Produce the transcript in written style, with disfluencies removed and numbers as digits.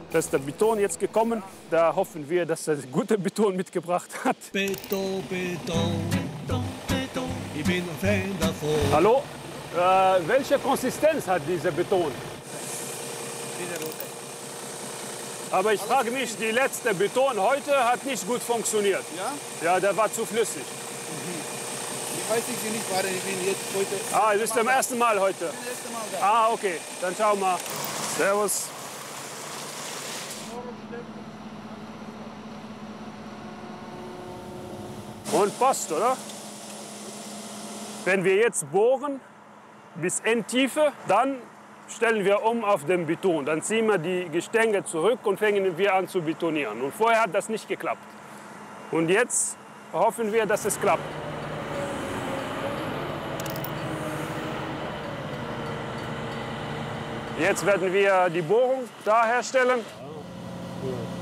Da ist der Beton jetzt gekommen. Da hoffen wir, dass er gute Beton mitgebracht hat. Beton, Beton, Beton, Beton. Ich bin ein Fan davon. Hallo? Welche Konsistenz hat dieser Beton? Diese rote. Aber ich frage mich, die letzte Beton heute hat nicht gut funktioniert. Ja? Ja, der war zu flüssig. Ich weiß nicht, weil ich bin jetzt heute. Ah, du bist zum ersten Mal heute. Das erste Mal da. Ah, okay. Dann schau mal. Servus. Und passt, oder? Wenn wir jetzt bohren bis Endtiefe, dann stellen wir um auf den Beton. Dann ziehen wir die Gestänge zurück und fangen wir an zu betonieren. Und vorher hat das nicht geklappt. Und jetzt hoffen wir, dass es klappt. Jetzt werden wir die Bohrung da herstellen.